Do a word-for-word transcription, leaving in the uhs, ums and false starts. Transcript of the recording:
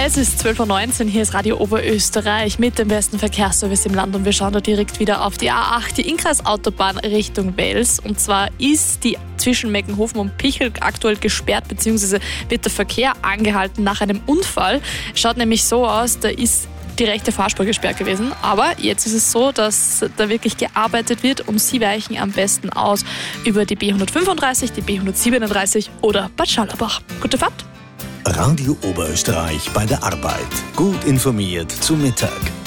Es ist zwölf Uhr neunzehn, hier ist Radio Oberösterreich mit dem besten Verkehrsservice im Land und wir schauen da direkt wieder auf die A acht, die Innkreisautobahn Richtung Wels. Und zwar ist die zwischen Meckenhofen und Pichel aktuell gesperrt, beziehungsweise wird der Verkehr angehalten nach einem Unfall. Schaut nämlich so aus, da ist die rechte Fahrspur gesperrt gewesen. Aber jetzt ist es so, dass da wirklich gearbeitet wird und Sie weichen am besten aus über die B hundertfünfunddreißig, die B hundertsiebenunddreißig oder Bad Scharlabach. Gute Fahrt! Radio Oberösterreich bei der Arbeit. Gut informiert zum Mittag.